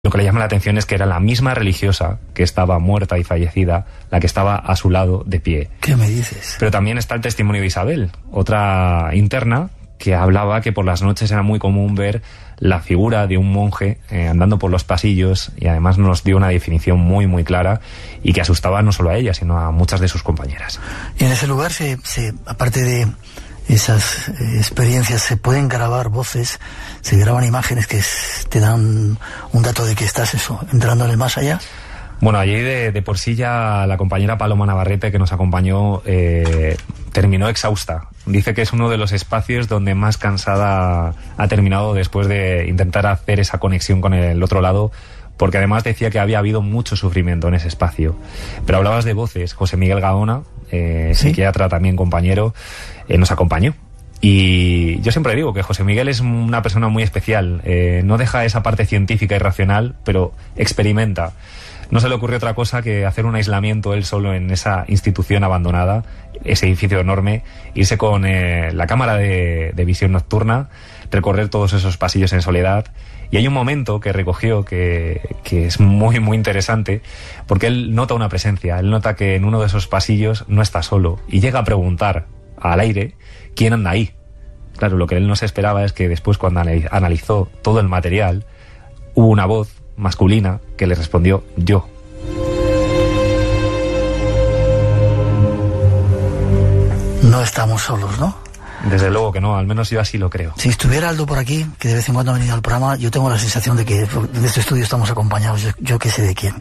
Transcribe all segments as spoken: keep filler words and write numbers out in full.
Lo que le llama la atención es que era la misma religiosa que estaba muerta y fallecida, la que estaba a su lado de pie. ¿Qué me dices? Pero también está el testimonio de Isabel, otra interna, que hablaba que por las noches era muy común ver la figura de un monje eh, andando por los pasillos, y además nos dio una definición muy muy clara y que asustaba no solo a ella, sino a muchas de sus compañeras. Y en ese lugar, se, se aparte de esas eh, experiencias, se pueden grabar voces, se graban imágenes que es, te dan un dato de que estás eso, entrándole más allá. Bueno, allí de, de por sí ya la compañera Paloma Navarrete, que nos acompañó, eh, terminó exhausta. Dice que es uno de los espacios donde más cansada ha terminado después de intentar hacer esa conexión con el otro lado, porque además decía que había habido mucho sufrimiento en ese espacio. Pero hablabas de voces. José Miguel Gaona, eh, ¿sí? psiquiatra también compañero, eh, nos acompañó. Y yo siempre digo que José Miguel es una persona muy especial. Eh, no deja esa parte científica y racional, pero experimenta. No se le ocurrió otra cosa que hacer un aislamiento él solo en esa institución abandonada, ese edificio enorme, irse con eh, la cámara de, de visión nocturna, recorrer todos esos pasillos en soledad. Y hay un momento que recogió que, que es muy, muy interesante, porque él nota una presencia, él nota que en uno de esos pasillos no está solo, y llega a preguntar al aire quién anda ahí. Claro, lo que él no se esperaba es que después, cuando analizó todo el material, hubo una voz masculina que le respondió: yo. No estamos solos, ¿no? Desde luego que no, al menos yo así lo creo. Si estuviera Aldo por aquí, que de vez en cuando ha venido al programa, yo tengo la sensación de que en este estudio estamos acompañados, yo, yo que sé de quién.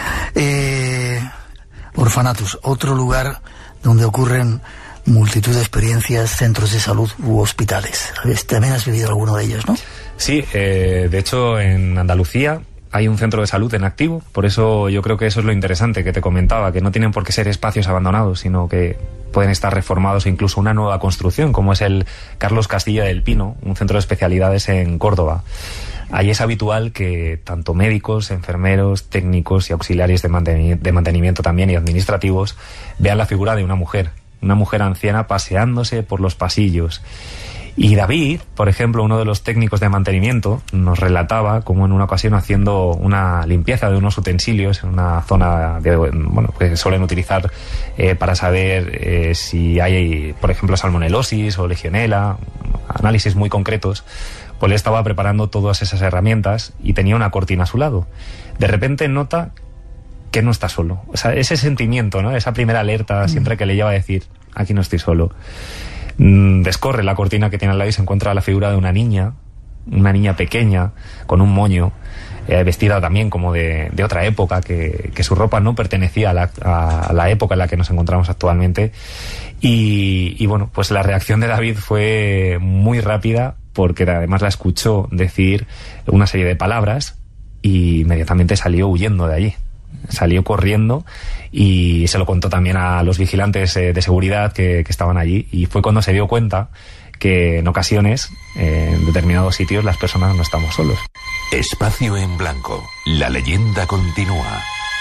Eh, Orfanatus, otro lugar donde ocurren multitud de experiencias, centros de salud u hospitales. También has vivido alguno de ellos, ¿no? Sí, eh, de hecho en Andalucía hay un centro de salud en activo, por eso yo creo que eso es lo interesante que te comentaba, que no tienen por qué ser espacios abandonados, sino que pueden estar reformados e incluso una nueva construcción, como es el Carlos Castilla del Pino, un centro de especialidades en Córdoba. Allí es habitual que tanto médicos, enfermeros, técnicos y auxiliares de mantenimiento, de mantenimiento también y administrativos vean la figura de una mujer, una mujer anciana paseándose por los pasillos. Y David, por ejemplo, uno de los técnicos de mantenimiento, nos relataba cómo en una ocasión, haciendo una limpieza de unos utensilios en una zona de, bueno, que suelen utilizar eh, para saber eh, si hay, por ejemplo, salmonelosis o legionela, análisis muy concretos, pues le estaba preparando todas esas herramientas y tenía una cortina a su lado. De repente nota que no está solo. O sea, ese sentimiento, ¿no? Esa primera alerta siempre que le lleva a decir: aquí no estoy solo. Descorre la cortina que tiene al lado y se encuentra la figura de una niña, una niña pequeña, con un moño, eh, vestida también como de, de otra época, que, que su ropa no pertenecía a la, a la época en la que nos encontramos actualmente. Y, y bueno, pues la reacción de David fue muy rápida, porque además la escuchó decir una serie de palabras y inmediatamente salió huyendo de allí. Salió corriendo y se lo contó también a los vigilantes eh, de seguridad que, que estaban allí, y fue cuando se dio cuenta que en ocasiones, eh, en determinados sitios, las personas no estamos solos. Espacio en blanco. La leyenda continúa.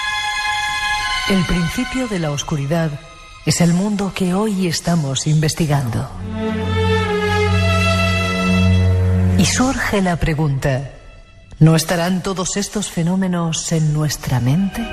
El principio de la oscuridad es el mundo que hoy estamos investigando. Y surge la pregunta: ¿no estarán todos estos fenómenos en nuestra mente?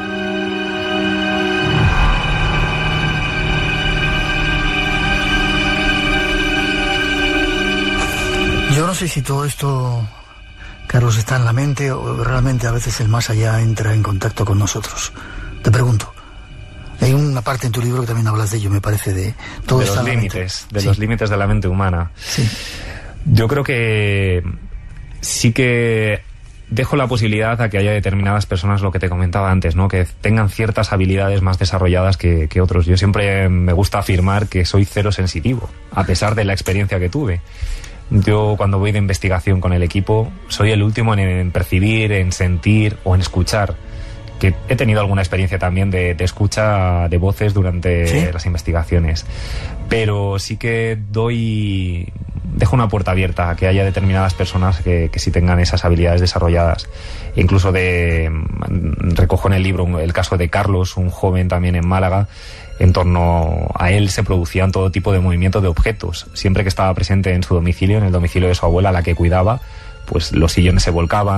Yo no sé si todo esto, Carlos, está en la mente o realmente a veces el más allá entra en contacto con nosotros. Te pregunto. Hay una parte en tu libro que también hablas de ello, me parece, de todo de está los en la límites, mente. de Sí. los límites de la mente humana. Sí. Yo creo que sí que dejo la posibilidad a que haya determinadas personas, lo que te comentaba antes, ¿no? Que tengan ciertas habilidades más desarrolladas que, que otros. Yo siempre me gusta afirmar que soy cero sensitivo, a pesar de la experiencia que tuve. Yo, cuando voy de investigación con el equipo, soy el último en, en percibir, en sentir o en escuchar. Que he tenido alguna experiencia también de, de escucha de voces durante ¿Sí? las investigaciones. Pero sí que doy... dejo una puerta abierta a que haya determinadas personas que, que sí tengan esas habilidades desarrolladas. E incluso de recojo en el libro el caso de Carlos, un joven también en Málaga. En torno a él se producían todo tipo de movimientos de objetos. Siempre que estaba presente en su domicilio, en el domicilio de su abuela, a la que cuidaba, pues los sillones se volcaban,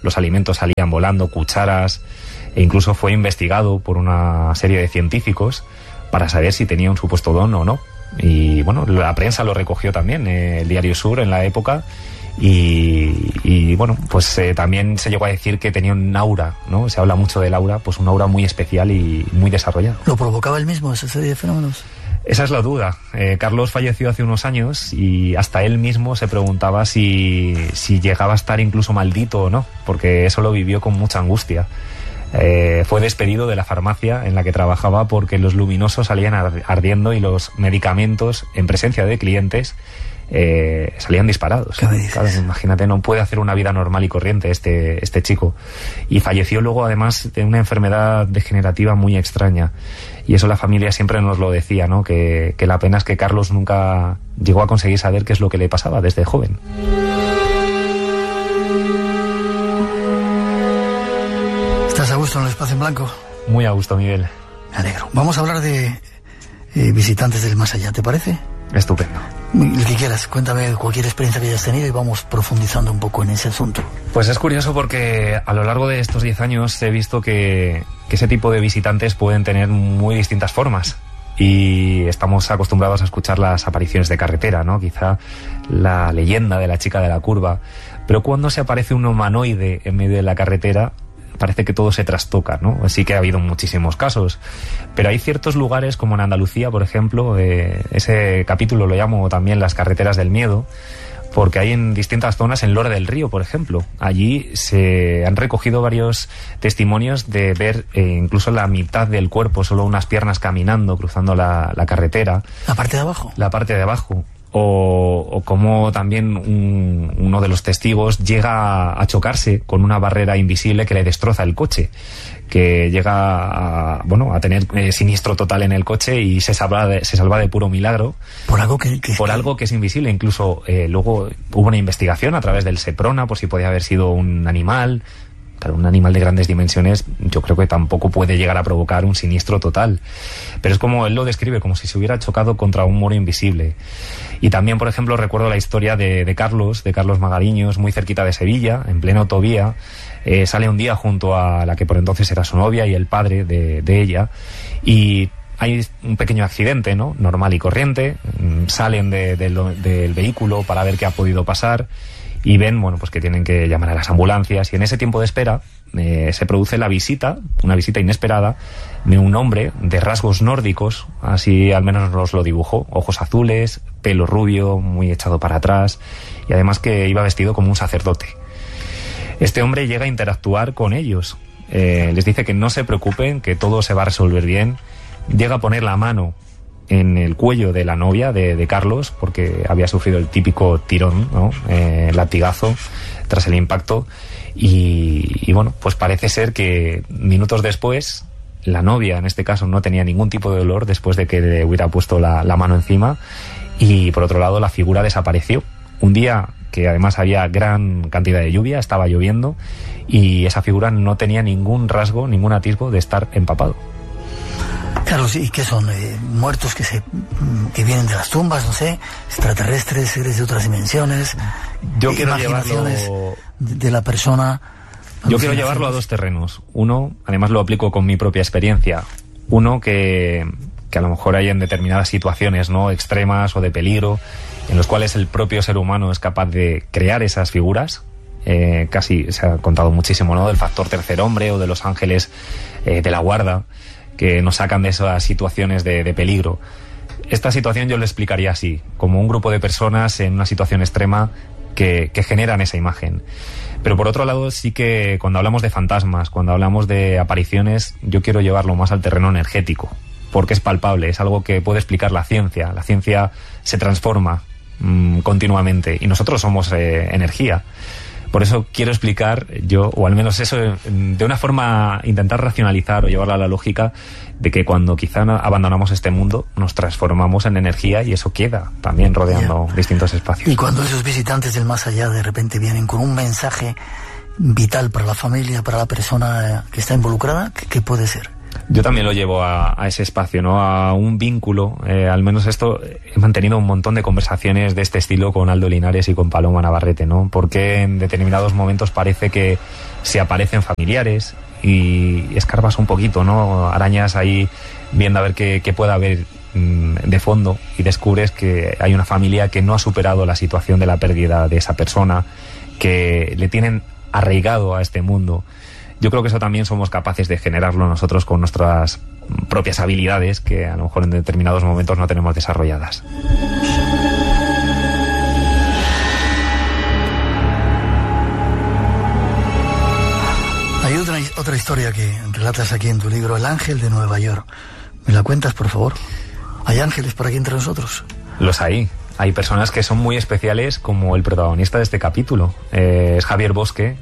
los alimentos salían volando, cucharas, e incluso fue investigado por una serie de científicos para saber si tenía un supuesto don o no. Y bueno, la prensa lo recogió también, eh, el Diario Sur en la época, y, y bueno, pues eh, también se llegó a decir que tenía un aura, ¿no? Se habla mucho del aura, pues un aura muy especial y muy desarrollado. ¿Lo provocaba él mismo esa serie de fenómenos? Esa es la duda. Eh, Carlos falleció hace unos años y hasta él mismo se preguntaba si, si llegaba a estar incluso maldito o no, porque eso lo vivió con mucha angustia. Eh, fue despedido de la farmacia en la que trabajaba porque los luminosos salían ardiendo y los medicamentos, en presencia de clientes, eh, salían disparados. ¿Qué me dices? Claro, imagínate, no puede hacer una vida normal y corriente este, este chico. Y falleció luego, además, de una enfermedad degenerativa muy extraña. Y eso la familia siempre nos lo decía, ¿no? Que, que la pena es que Carlos nunca llegó a conseguir saber qué es lo que le pasaba desde joven. ¿Estás a gusto en el espacio en blanco? Muy a gusto, Miguel. Me alegro. Vamos a hablar de eh, visitantes del más allá, ¿te parece? Estupendo. El que quieras, cuéntame cualquier experiencia que hayas tenido y vamos profundizando un poco en ese asunto. Pues es curioso porque a lo largo de estos diez años he visto que, que ese tipo de visitantes pueden tener muy distintas formas. Y estamos acostumbrados a escuchar las apariciones de carretera, ¿no? Quizá la leyenda de la chica de la curva. Pero cuando se aparece un humanoide en medio de la carretera, parece que todo se trastoca, ¿no? Sí que ha habido muchísimos casos, pero hay ciertos lugares como en Andalucía, por ejemplo, eh, ese capítulo lo llamo también las carreteras del miedo, porque hay en distintas zonas, en Lora del Río, por ejemplo, allí se han recogido varios testimonios de ver eh, incluso la mitad del cuerpo, solo unas piernas caminando, cruzando la, la carretera. ¿La parte de abajo? La parte de abajo. O, o como también un, uno de los testigos llega a chocarse con una barrera invisible que le destroza el coche, que llega a, bueno, a tener eh, siniestro total en el coche y se salva de, se salva de puro milagro. Por algo que... que por algo que es invisible. Incluso eh, luego hubo una investigación a través del Seprona por si podía haber sido un animal. Claro, un animal de grandes dimensiones yo creo que tampoco puede llegar a provocar un siniestro total. Pero es como él lo describe, como si se hubiera chocado contra un muro invisible. Y también, por ejemplo, recuerdo la historia de, de Carlos, de Carlos Magariños, muy cerquita de Sevilla, en plena autovía. Eh, sale un día junto a la que por entonces era su novia y el padre de, de ella. Y hay un pequeño accidente, ¿no? Normal y corriente. Salen de, de lo, del vehículo para ver qué ha podido pasar. Y ven, bueno, pues que tienen que llamar a las ambulancias. Y en ese tiempo de espera eh, se produce la visita, una visita inesperada, de un hombre de rasgos nórdicos, así al menos nos lo dibujó, ojos azules, pelo rubio, muy echado para atrás, y además que iba vestido como un sacerdote. Este hombre llega a interactuar con ellos. Eh, les dice que no se preocupen, que todo se va a resolver bien. Llega a poner la mano en el cuello de la novia de, de Carlos, porque había sufrido el típico tirón, ¿no? Eh, latigazo tras el impacto, y, y bueno, pues parece ser que minutos después la novia, en este caso, no tenía ningún tipo de dolor después de que le hubiera puesto la, la mano encima, y por otro lado la figura desapareció. Un día que además había gran cantidad de lluvia, estaba lloviendo, y esa figura no tenía ningún rasgo, ningún atisbo de estar empapado. Claro, sí, ¿qué son? Eh, muertos que se que vienen de las tumbas, no sé, extraterrestres, seres de otras dimensiones. Yo quiero imaginaciones llevarlo de, de la persona. Yo quiero llevarlo a dos terrenos. Uno, además lo aplico con mi propia experiencia. Uno que, que a lo mejor hay en determinadas situaciones, ¿no?, extremas o de peligro, en los cuales el propio ser humano es capaz de crear esas figuras. Eh, casi se ha contado muchísimo, ¿no?, del factor tercer hombre o de los ángeles eh, de la guarda, que nos sacan de esas situaciones de, de peligro. Esta situación yo lo explicaría así, como un grupo de personas en una situación extrema que, que generan esa imagen. Pero por otro lado, sí que cuando hablamos de fantasmas, cuando hablamos de apariciones, yo quiero llevarlo más al terreno energético, porque es palpable, es algo que puede explicar la ciencia. La ciencia se transforma mmm, continuamente y nosotros somos eh, energía. Por eso quiero explicar yo, o al menos eso, de una forma, intentar racionalizar o llevarla a la lógica de que cuando quizá abandonamos este mundo, nos transformamos en energía y eso queda también rodeando yeah. distintos espacios. Y cuando esos visitantes del más allá de repente vienen con un mensaje vital para la familia, para la persona que está involucrada, ¿qué, qué puede ser? Yo también lo llevo a, a ese espacio, ¿no? A un vínculo. Eh, al menos esto, he mantenido un montón de conversaciones de este estilo con Aldo Linares y con Paloma Navarrete, ¿no? Porque en determinados momentos parece que se aparecen familiares y escarbas un poquito, ¿no? Arañas ahí viendo a ver qué, qué puede haber mmm, de fondo y descubres que hay una familia que no ha superado la situación de la pérdida de esa persona, que le tienen arraigado a este mundo. Yo creo que eso también somos capaces de generarlo nosotros con nuestras propias habilidades que a lo mejor en determinados momentos no tenemos desarrolladas. Hay otra, otra historia que relatas aquí en tu libro, El Ángel de Nueva York. ¿Me la cuentas, por favor? ¿Hay ángeles por aquí entre nosotros? Los hay. Hay personas que son muy especiales, como el protagonista de este capítulo. Eh, es Javier Bosque,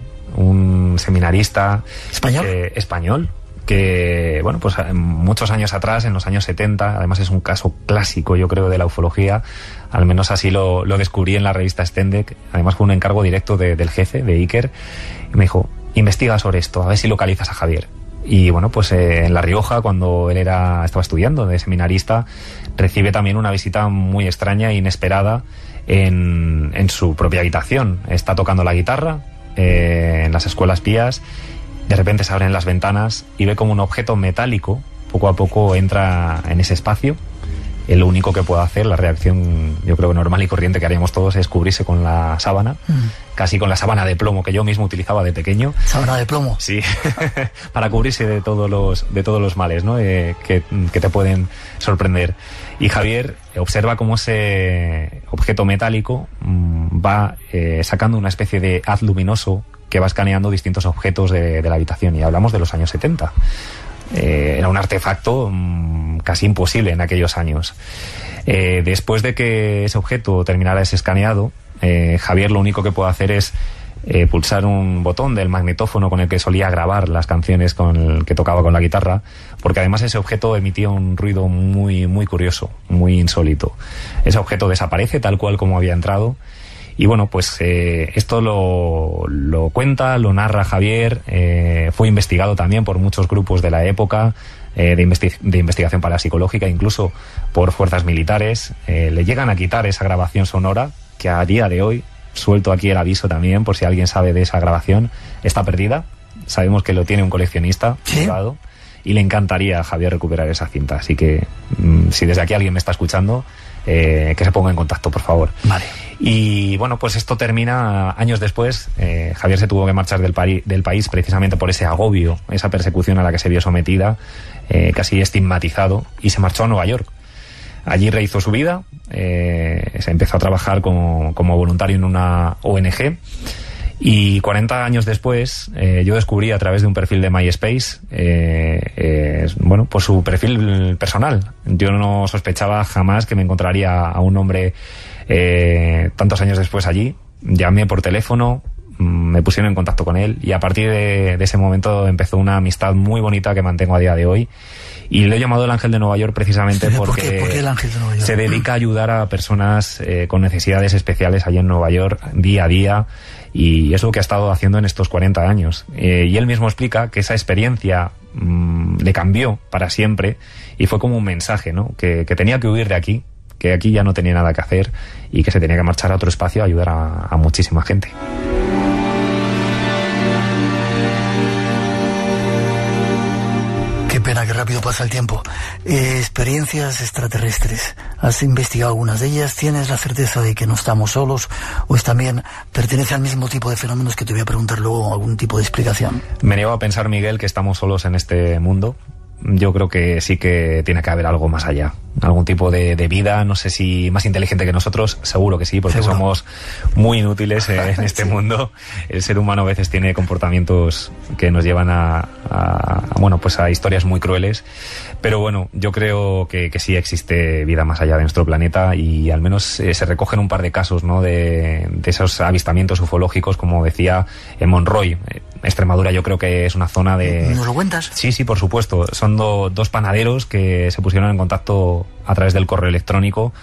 un seminarista español, eh, español que, bueno, pues muchos años atrás, en los años setenta, además es un caso clásico, yo creo, de la ufología, al menos así lo, lo descubrí en la revista Stendek, además fue un encargo directo de, del jefe, de Iker, y me dijo, investiga sobre esto, a ver si localizas a Javier. Y bueno, pues eh, en La Rioja, cuando él era estaba estudiando de seminarista, recibe también una visita muy extraña e inesperada en, en su propia habitación. Está tocando la guitarra eh, en las escuelas pías, de repente se abren las ventanas y ve como un objeto metálico poco a poco entra en ese espacio. Él lo único que puede hacer, la reacción yo creo normal y corriente que haríamos todos, es cubrirse con la sábana, mm. casi con la sábana de plomo que yo mismo utilizaba de pequeño. ¿Sábana de plomo? Sí, para cubrirse de todos los, de todos los males, ¿no? Eh, que, que te pueden sorprender. Y Javier observa cómo ese objeto metálico mmm, va eh, sacando una especie de haz luminoso que va escaneando distintos objetos de, de la habitación. Y hablamos de los años setenta. Eh, era un artefacto mmm, casi imposible en aquellos años. Eh, después de que ese objeto terminara ese escaneado, eh, Javier lo único que puede hacer es eh, pulsar un botón del magnetófono con el que solía grabar las canciones con el que tocaba con la guitarra, porque además ese objeto emitía un ruido muy, muy curioso, muy insólito. Ese objeto desaparece tal cual como había entrado. Y bueno, pues eh, esto lo, lo cuenta, lo narra Javier, eh, fue investigado también por muchos grupos de la época, eh, de, investi- de investigación parapsicológica, incluso por fuerzas militares. Eh, le llegan a quitar esa grabación sonora, que a día de hoy, suelto aquí el aviso también, por si alguien sabe de esa grabación, está perdida. Sabemos que lo tiene un coleccionista privado, ¿sí? Y le encantaría a Javier recuperar esa cinta. Así que, mmm, si desde aquí alguien me está escuchando, eh, que se ponga en contacto, por favor. Vale. Y bueno, pues esto termina años después. Eh, Javier se tuvo que marchar del, pari- del país precisamente por ese agobio, esa persecución a la que se vio sometida, eh, casi estigmatizado, y se marchó a Nueva York. Allí rehizo su vida, eh, se empezó a trabajar como, como voluntario en una O N G. Y cuarenta años después, eh, yo descubrí a través de un perfil de MySpace, eh, eh, bueno, pues su perfil personal. Yo no sospechaba jamás que me encontraría a un hombre eh, tantos años después allí. Llamé por teléfono, me pusieron en contacto con él y a partir de, de ese momento empezó una amistad muy bonita que mantengo a día de hoy. Y lo he llamado el Ángel de Nueva York precisamente ¿Por porque qué? ¿Por qué el Ángel de Nueva York? Se dedica a ayudar a personas eh, con necesidades especiales allí en Nueva York día a día, y es lo que ha estado haciendo en estos cuarenta años. Eh, y él mismo explica que esa experiencia mmm, le cambió para siempre y fue como un mensaje, ¿no? Que, que tenía que huir de aquí, que aquí ya no tenía nada que hacer y que se tenía que marchar a otro espacio a ayudar a, a muchísima gente. Qué pena, que rápido pasa el tiempo. Eh, experiencias extraterrestres. ¿Has investigado algunas de ellas? ¿Tienes la certeza de que no estamos solos? ¿O es también pertenece al mismo tipo de fenómenos que te voy a preguntar luego algún tipo de explicación? Me niego a pensar, Miguel, que estamos solos en este mundo. Yo creo que sí que tiene que haber algo más allá. Algún tipo de, de vida, no sé si más inteligente que nosotros, seguro que sí, porque ¿seguro? Somos muy inútiles en este sí. mundo. El ser humano a veces tiene comportamientos que nos llevan a, a, a bueno, pues a historias muy crueles. Pero bueno, yo creo que, que sí existe vida más allá de nuestro planeta y al menos eh, se recogen un par de casos, ¿no? de, de esos avistamientos ufológicos, como decía en Monroy. Extremadura yo creo que es una zona de... ¿Nos lo cuentas? Sí, sí, por supuesto. Son do, dos panaderos que se pusieron en contacto a través del correo electrónico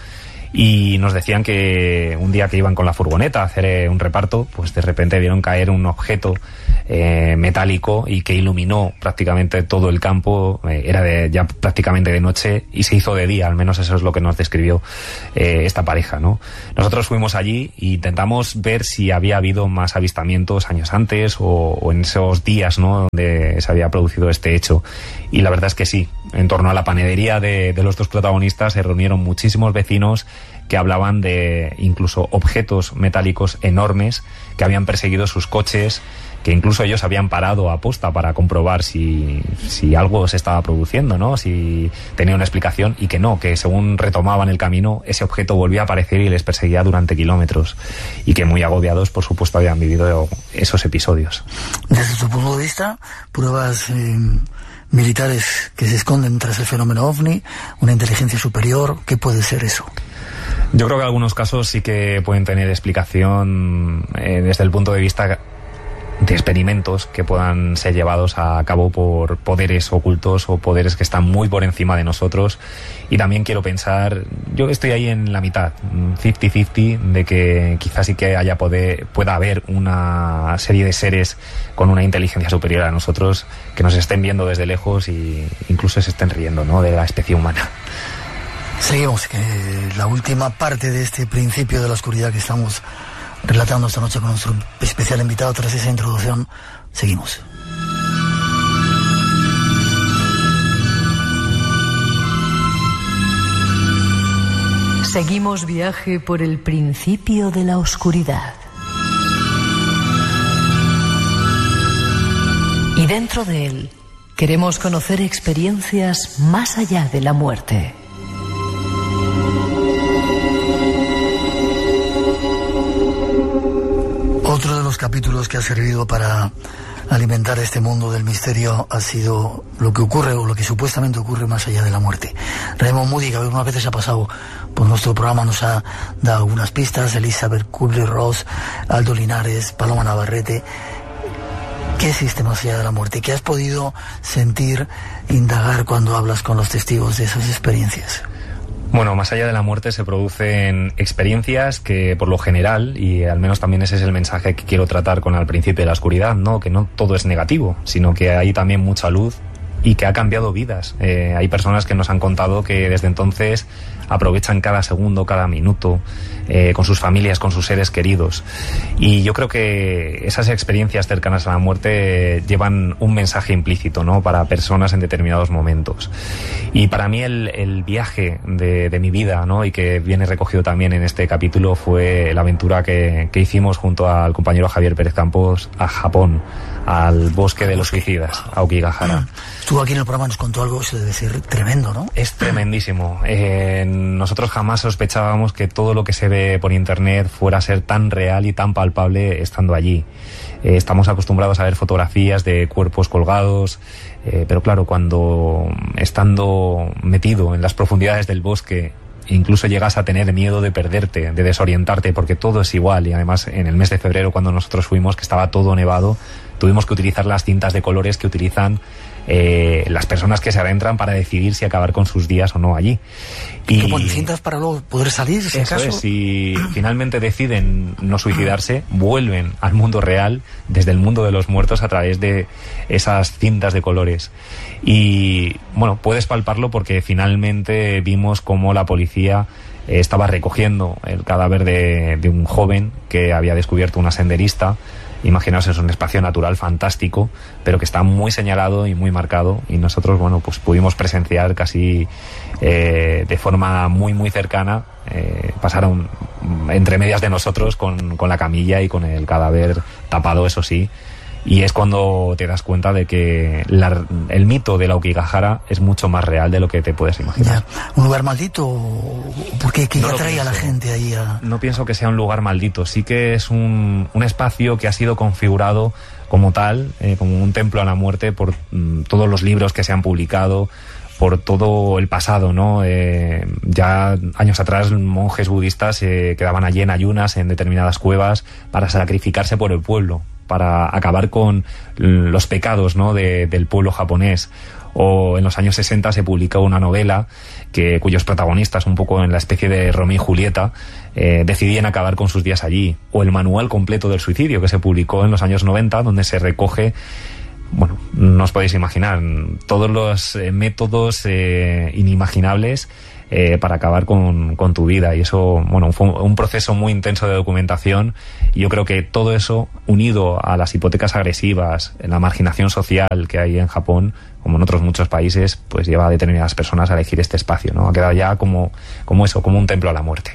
y nos decían que un día que iban con la furgoneta a hacer eh, un reparto, pues de repente vieron caer un objeto eh, metálico y que iluminó prácticamente todo el campo. Eh, era de, ya prácticamente de noche y se hizo de día, al menos eso es lo que nos describió eh, esta pareja, ¿no? Nosotros fuimos allí e intentamos ver si había habido más avistamientos años antes o, o en esos días, ¿no?, donde se había producido este hecho, y la verdad es que sí. En torno a la panadería de, de los dos protagonistas se reunieron muchísimos vecinos que hablaban de incluso objetos metálicos enormes que habían perseguido sus coches, que incluso ellos habían parado a posta para comprobar si, si algo se estaba produciendo, ¿no?, si tenía una explicación, y que no, que según retomaban el camino ese objeto volvía a aparecer y les perseguía durante kilómetros, y que muy agobiados, por supuesto, habían vivido esos episodios. Desde tu punto de vista, pruebas eh, militares que se esconden tras el fenómeno OVNI, una inteligencia superior, ¿qué puede ser eso? Yo creo que algunos casos sí que pueden tener explicación eh, desde el punto de vista de experimentos que puedan ser llevados a cabo por poderes ocultos o poderes que están muy por encima de nosotros. Y también quiero pensar, yo estoy ahí en la mitad, cincuenta cincuenta, de que quizás sí que haya poder, pueda haber una serie de seres con una inteligencia superior a nosotros que nos estén viendo desde lejos e incluso se estén riendo, ¿no?, de la especie humana. Seguimos, que la última parte de este principio de la oscuridad que estamos relatando esta noche con nuestro especial invitado. Tras esa introducción, seguimos. Seguimos viaje por el principio de la oscuridad. Y dentro de él queremos conocer experiencias más allá de la muerte. Otro de los capítulos que ha servido para alimentar este mundo del misterio ha sido lo que ocurre o lo que supuestamente ocurre más allá de la muerte. Raymond Moody, que algunas veces ha pasado por nuestro programa, nos ha dado algunas pistas. Elizabeth Kubler-Ross, Aldo Linares, Paloma Navarrete. ¿Qué existe más allá de la muerte? ¿Qué has podido sentir, indagar cuando hablas con los testigos de esas experiencias? Bueno, más allá de la muerte se producen experiencias que, por lo general, y al menos también ese es el mensaje que quiero tratar con Al principio de la oscuridad, ¿no?, que no todo es negativo, sino que hay también mucha luz y que ha cambiado vidas. Eh, hay personas que nos han contado que desde entonces aprovechan cada segundo, cada minuto, eh, con sus familias, con sus seres queridos. Y yo creo que esas experiencias cercanas a la muerte llevan un mensaje implícito, ¿no?, para personas en determinados momentos. Y para mí el, el viaje de, de mi vida, ¿no?, y que viene recogido también en este capítulo, fue la aventura que, que hicimos junto al compañero Javier Pérez Campos a Japón, al bosque de los suicidas, Aokigahara. Tú aquí en el programa nos contó algo, eso debe ser tremendo, ¿no? Es tremendísimo. Eh, nosotros jamás sospechábamos que todo lo que se ve por internet fuera a ser tan real y tan palpable estando allí. Eh, estamos acostumbrados a ver fotografías de cuerpos colgados, eh, pero claro, cuando estando metido en las profundidades del bosque, incluso llegas a tener miedo de perderte, de desorientarte, porque todo es igual. Y además en el mes de febrero, cuando nosotros fuimos, que estaba todo nevado, tuvimos que utilizar las cintas de colores que utilizan eh, las personas que se adentran para decidir si acabar con sus días o no allí. Y ¿qué ponen cintas para luego poder salir? Si eso acaso? Es, si finalmente deciden no suicidarse, vuelven al mundo real desde el mundo de los muertos a través de esas cintas de colores. Y bueno, puedes palparlo porque finalmente vimos cómo la policía eh, estaba recogiendo el cadáver de, de un joven que había descubierto una senderista. Imaginaos, es un espacio natural fantástico, pero que está muy señalado y muy marcado, y nosotros, bueno, pues pudimos presenciar casi eh, de forma muy muy cercana, eh, pasaron entre medias de nosotros con, con la camilla y con el cadáver tapado, eso sí. Y es cuando te das cuenta de que la, el mito de la Aokigahara es mucho más real de lo que te puedes imaginar. Ya. ¿Un lugar maldito? ¿Por qué? ¿Qué no atrae a la gente ahí? A... No pienso que sea un lugar maldito. Sí que es un, un espacio que ha sido configurado como tal, eh, como un templo a la muerte, por mm, todos los libros que se han publicado, por todo el pasado, ¿no? Eh, ya años atrás monjes budistas se eh, quedaban allí en ayunas en determinadas cuevas para sacrificarse por el pueblo, para acabar con los pecados, ¿no?, de, del pueblo japonés. O en los años sesenta se publicó una novela que, cuyos protagonistas, un poco en la especie de Romeo y Julieta, eh, decidían acabar con sus días allí. O el manual completo del suicidio, que se publicó en los años noventa, donde se recoge, bueno, no os podéis imaginar, todos los eh, métodos eh, inimaginables eh, para acabar con, con tu vida. Y eso, bueno, fue un proceso muy intenso de documentación. Y yo creo que todo eso, unido a las hipotecas agresivas, la marginación social que hay en Japón, como en otros muchos países, pues lleva a determinadas personas a elegir este espacio, ¿no? Ha quedado ya como, como eso, como un templo a la muerte.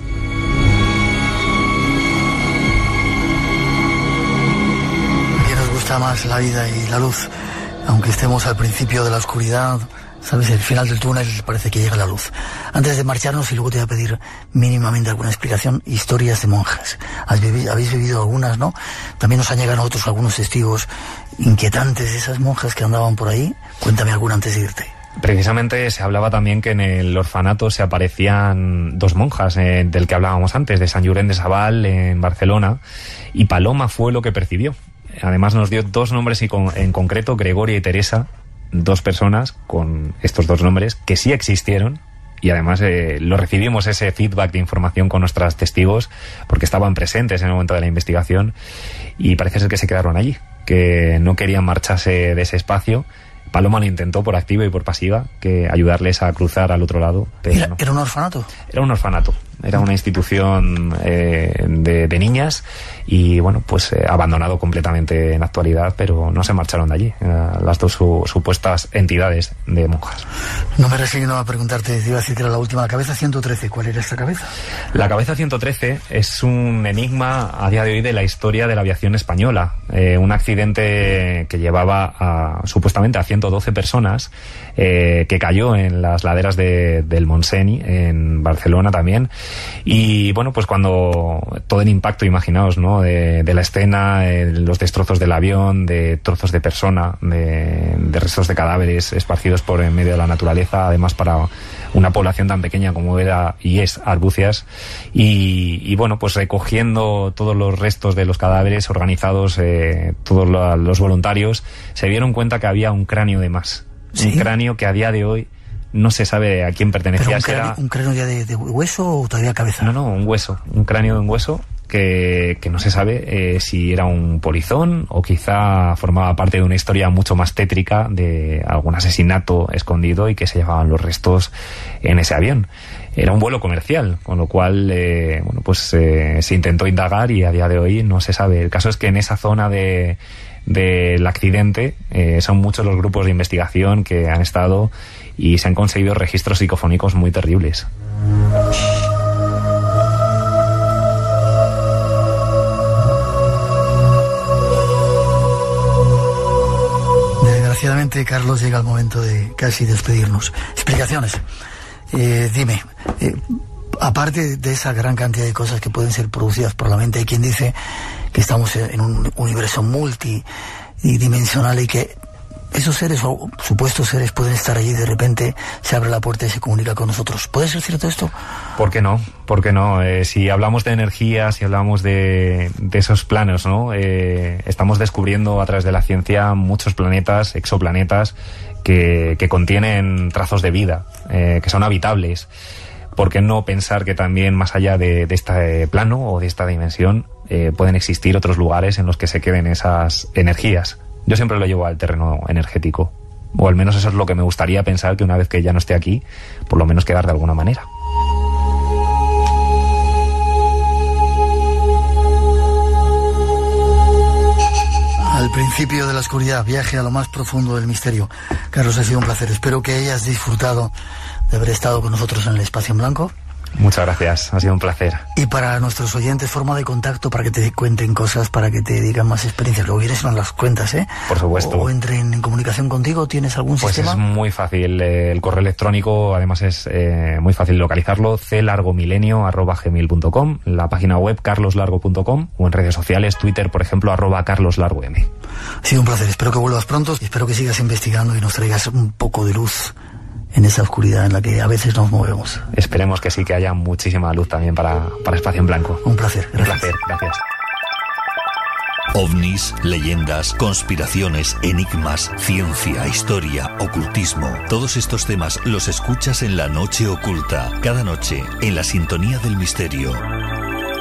¿A quién nos gusta más la vida y la luz? Aunque estemos al principio de la oscuridad, ¿sabes? El final del túnel parece que llega la luz. Antes de marcharnos, y luego te voy a pedir mínimamente alguna explicación, historias de monjas. Has vivido, habéis vivido algunas, ¿no? También nos han llegado a nosotros algunos testigos inquietantes de esas monjas que andaban por ahí. Cuéntame alguna antes de irte. Precisamente se hablaba también que en el orfanato se aparecían dos monjas, eh, del que hablábamos antes, de Sant Llorenç de Savall, en Barcelona, y Paloma fue lo que percibió. Además nos dio dos nombres y con, en concreto, Gregoria y Teresa, dos personas con estos dos nombres que sí existieron. Y además eh, lo recibimos ese feedback de información con nuestros testigos porque estaban presentes en el momento de la investigación y parece ser que se quedaron allí, que no querían marcharse de ese espacio. Paloma lo intentó por activa y por pasiva, que ayudarles a cruzar al otro lado. Pero ¿Era, no. ¿Era un orfanato? Era un orfanato, era una institución eh, de, de niñas y bueno, pues eh, abandonado completamente en la actualidad, pero no se marcharon de allí, eh, las dos su, supuestas entidades de monjas. No me resigno a preguntarte, te iba a decir que era la última, la cabeza ciento trece, ¿cuál era esta cabeza? La cabeza ciento trece es un enigma a día de hoy de la historia de la aviación española, eh, un accidente que llevaba a, supuestamente a ciento doce personas, eh, que cayó en las laderas de, del Montseny, en Barcelona también. Y bueno, pues cuando todo el impacto, imaginaos, ¿no?, de, de la escena, eh, los destrozos del avión, de trozos de persona, de, de restos de cadáveres esparcidos por en medio de la naturaleza, además para una población tan pequeña como era y es Arbúcies, y, y bueno, pues recogiendo todos los restos de los cadáveres organizados, eh, todos los voluntarios se dieron cuenta que había un cráneo de más. ¿Sí? Un cráneo que a día de hoy no se sabe a quién pertenecía. ¿Pero un cráneo, era... un cráneo ya de, de hueso o todavía cabeza? No, no, un hueso, un cráneo de un hueso que, que no se sabe eh, si era un polizón o quizá formaba parte de una historia mucho más tétrica de algún asesinato escondido y que se llevaban los restos en ese avión. Era un vuelo comercial, con lo cual eh, bueno, pues eh, se intentó indagar y a día de hoy no se sabe. El caso es que en esa zona de del accidente eh, son muchos los grupos de investigación que han estado y se han conseguido registros psicofónicos muy terribles. Desgraciadamente, Carlos, llega el momento de casi despedirnos. Explicaciones. Eh, dime, eh, aparte de esa gran cantidad de cosas que pueden ser producidas por la mente, hay quien dice que estamos en un universo multidimensional y que esos seres o supuestos seres pueden estar allí y de repente se abre la puerta y se comunica con nosotros. ¿Puede ser cierto esto? ¿Por qué no? ¿Por qué no? Eh, si hablamos de energía, si hablamos de, de esos planos, ¿no? Eh, estamos descubriendo a través de la ciencia muchos planetas, exoplanetas, que, que contienen trazos de vida, eh, que son habitables. ¿Por qué no pensar que también más allá de, de este plano o de esta dimensión eh, pueden existir otros lugares en los que se queden esas energías? Yo siempre lo llevo al terreno energético, o al menos eso es lo que me gustaría pensar, que una vez que ya no esté aquí, por lo menos quedar de alguna manera. Al principio de la oscuridad, viaje a lo más profundo del misterio. Carlos, ha sido un placer. Espero que hayas disfrutado de haber estado con nosotros en el Espacio en Blanco. Muchas gracias, ha sido un placer. Y para nuestros oyentes, forma de contacto para que te cuenten cosas, para que te digan más experiencias. Luego vienes y nos las cuentas, ¿eh? Por supuesto. O, o entren en comunicación contigo, ¿tienes algún pues sistema? Pues es muy fácil, eh, el correo electrónico además es eh, muy fácil localizarlo, c largo milenio arroba gmail punto com, la página web carlos largo punto com o en redes sociales, Twitter, por ejemplo, arroba carloslargom. Ha sido un placer, espero que vuelvas pronto y espero que sigas investigando y nos traigas un poco de luz en esa oscuridad en la que a veces nos movemos. Esperemos que sí, que haya muchísima luz también para, para Espacio en Blanco. Un placer. Gracias. Un placer, gracias. Ovnis, leyendas, conspiraciones, enigmas, ciencia, historia, ocultismo. Todos estos temas los escuchas en La Noche Oculta, cada noche, en la sintonía del misterio.